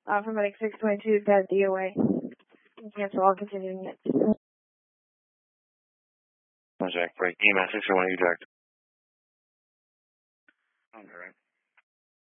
From Medic 622, got DOA. Cancel all continuing units. Jack, break. EMS 601, you direct. On direct.